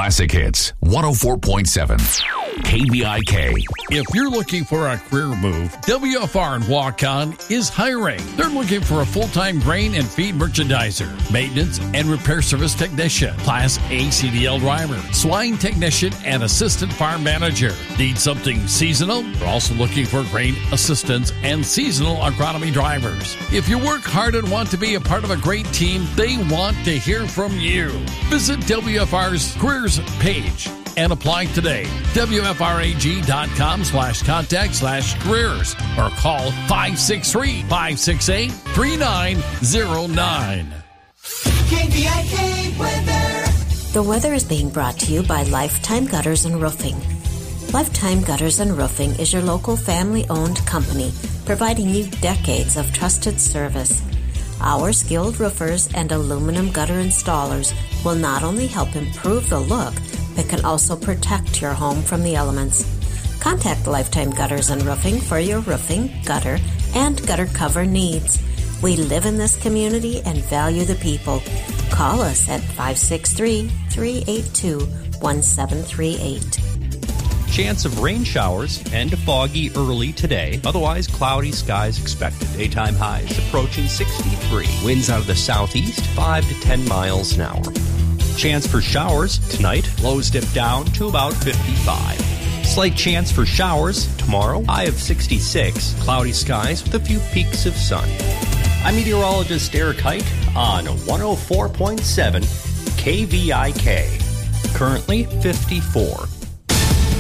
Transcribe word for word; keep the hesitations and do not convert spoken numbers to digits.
Classic Hits, one oh four point seven. K B I K. If you're looking for a career move, W F R in Waukon is hiring. They're looking for a full-time grain and feed merchandiser, maintenance and repair service technician, Class A C D L driver, swine technician, and assistant farm manager. Need something seasonal? They're also looking for grain assistants and seasonal agronomy drivers. If you work hard and want to be a part of a great team, they want to hear from you. Visit W F R's careers page and apply today. W F R A G dot com slash contact slash careers or call five six three, five six eight, three nine zero nine. K B I K weather. The weather is being brought to you by Lifetime Gutters and Roofing. Lifetime Gutters and Roofing is your local family-owned company providing you decades of trusted service. Our skilled roofers and aluminum gutter installers will not only help improve the look, but can also protect your home from the elements. Contact Lifetime Gutters and Roofing for your roofing, gutter, and gutter cover needs. We live in this community and value the people. Call us at five six three, three eight two, one seven three eight. Chance of rain showers and foggy early today. Otherwise, cloudy skies expected. Daytime highs approaching sixty-three. Winds out of the southeast, five to ten miles an hour. Chance for showers tonight. Lows dip down to about fifty-five. Slight chance for showers tomorrow. High of sixty-six. Cloudy skies with a few peaks of sun. I'm meteorologist Eric Height on one oh four point seven K V I K. Currently fifty-four.